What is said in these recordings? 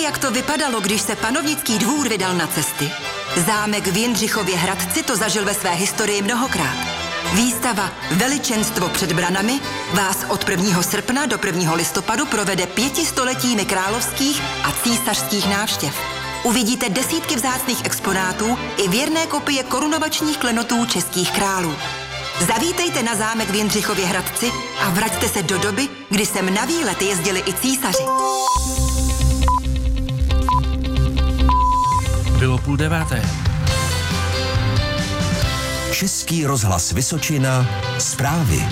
jak to vypadalo, když se panovnický dvůr vydal na cesty? Zámek v Jindřichově Hradci to zažil ve své historii mnohokrát. Výstava Veličenstvo před branami vás od 1. srpna do 1. listopadu provede 500letími královských a císařských návštěv. Uvidíte desítky vzácných exponátů i věrné kopie korunovačních klenotů českých králů. Zavítejte na zámek v Jindřichově Hradci a vraťte se do doby, kdy sem na výlet jezdili i císaři. Bylo 8:30. Český rozhlas Vysočina, zprávy.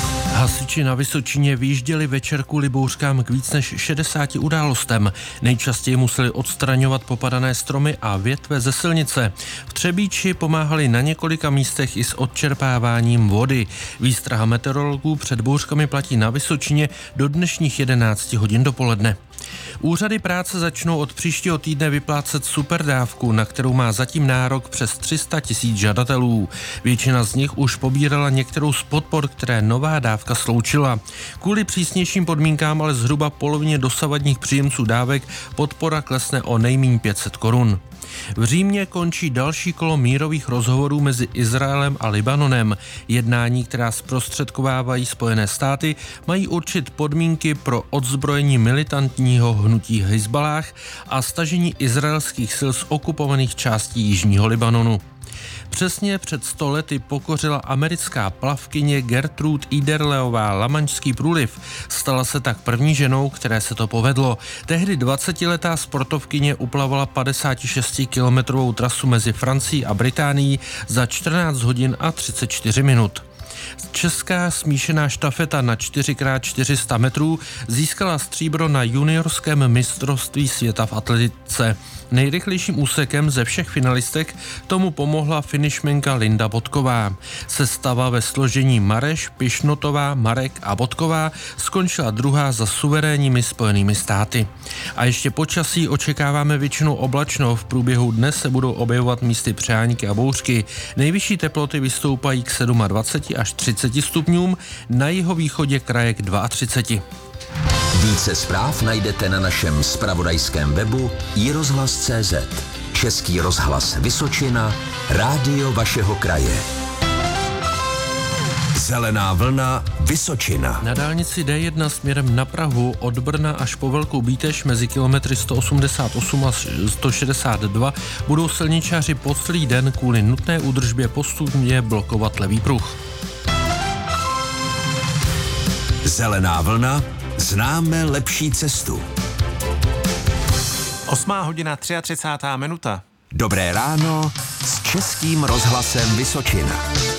Hasiči na Vysočině vyjížděli večer kvůli bouřkám k víc než 60 událostem. Nejčastěji museli odstraňovat popadané stromy a větve ze silnice. V Třebíči pomáhali na několika místech i s odčerpáváním vody. Výstraha meteorologů před bouřkami platí na Vysočině do dnešních 11 hodin dopoledne. Úřady práce začnou od příštího týdne vyplácet superdávku, na kterou má zatím nárok přes 300 000 žadatelů. Většina z nich už pobírala některou z podpor, které nová dávka sloučila. Kvůli přísnějším podmínkám ale zhruba polovině dosavadních příjemců dávek podpora klesne o nejméně 500 korun. V Římě končí další kolo mírových rozhovorů mezi Izraelem a Libanonem. Jednání, která zprostředkovávají Spojené státy, mají určit podmínky pro odzbrojení militantního hnutí Hizballáh a stažení izraelských sil z okupovaných částí jižního Libanonu. Přesně před 100 lety pokořila americká plavkyně Gertrude Ederleová Lamanšský průliv. Stala se tak první ženou, které se to povedlo. Tehdy 20letá sportovkyně uplavala 56-kilometrovou trasu mezi Francií a Británií za 14 hodin a 34 minut. Česká smíšená štafeta na 4x400 metrů získala stříbro na juniorském mistrovství světa v atletice. Nejrychlejším úsekem ze všech finalistek tomu pomohla finišmenka Linda Bodková. Sestava ve složení Mareš, Pišnotová, Marek a Bodková skončila druhá za suverénními Spojenými státy. A ještě počasí očekáváme většinou oblačno. V průběhu dne se budou objevovat místy přehánky a bouřky. Nejvyšší teploty vystoupají k 27 až 30 stupňům, na jihovýchodě kraje k 32. Více zpráv najdete na našem zpravodajském webu iRozhlas.cz. Český rozhlas Vysočina, rádio vašeho kraje. Zelená vlna Vysočina. Na dálnici D1 směrem na Prahu od Brna až po Velkou Bíteš mezi kilometry 188 a 162 budou silničáři po celý den kvůli nutné údržbě postupně blokovat levý pruh. Zelená vlna, známe lepší cestu. 8:33. Dobré ráno s Českým rozhlasem Vysočina.